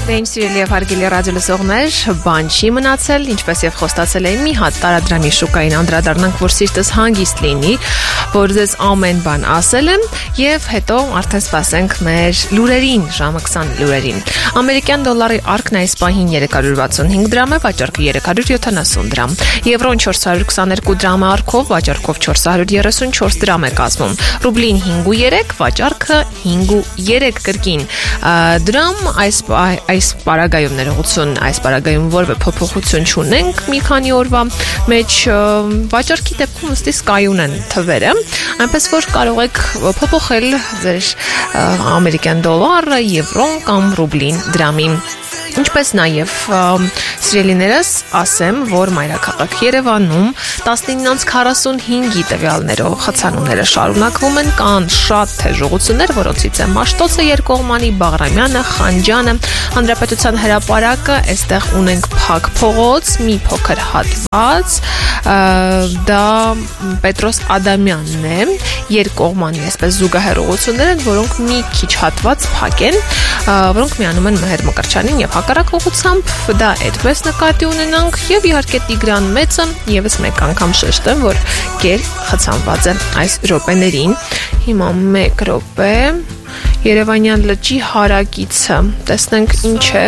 Ինչ սիրելի եւ հարգելի ռադիոլսողներ, բան չի մնացել, ինչպես եւ խոստացել եմ մի հատ տարադրամի շուկային անդրադառնանք, որ սիրտս հանգիստ լինի, որ ձեզ ամեն բան ասել եմ եւ հետո արդեն սպասենք մեր լուրերին, ժամը 20 լուրերին։ Ամերիկյան դոլարի արկն այս պահին 365 դրամ է, վաճառքը 370 դրամ։ Եվրոն 422 դրամ է արկով, վաճառքով 434 դրամ է կազմում։ Ռուբլին 5.3, վաճառքը 5.3 կրկին դրամ այս պարագայում ներողություն, այս պարագայում որևէ փոփոխություն չունենք մի քանի օրվա մեջ վաճառքի դեպքում ըստ կայուն են թվերը, այնպես որ կարող եք փոփոխել ձեր ամերիկյան դոլարը, եվրոն կամ ռուբլին դրամին։ Ինչպես նաև սիրելիներս ասեմ, որ մայրաքաղաք Երևանում 19:45-ի տվյալներով խցանումները շարունակվում են, կան շատ թեժողություններ, որոնցից է Մաշտոցը, Երկկողմանի, Բաղրամյանը, Խանջյանը, Հանրապետության հրապարակը, այստեղ ունենք Փակ փողոց, մի փոքր հատված, դա Պետրոս Ադամյանն է, Երկկողմանի այսպես զուգահեռողություններ են, որոնք մի քիչ հատված փակ են, որոնք միանում են Մհեր Մկրտչյանին եւ հակառակ ուղղությամբ, դա այդպես նկատի ունենանք եւ իհարկե Տիգրան Մեծը եւս մեկ անգամ շեշտեմ, որ գեր խցանված է այս րոպեներին։ Հիմա 1 րոպե Երևանյան լճի հարակիցը, տեսնենք ինչ է,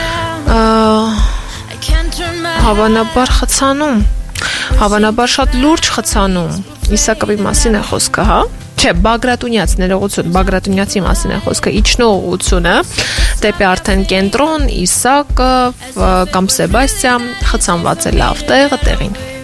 հավանաբար խցանում, հավանաբար շատ լուրջ խցանում, Իսակովի մասին է խոսքը, հա? Չէ, Բագրատունյաց, ներողություն, Բագրատունյացի մասին է խոսքը, իջնող ուղղությունը, դեպի արդեն կենտրոն, Իսակով կամ Սեբաստիան խցանված է լավ տեղը տեղին։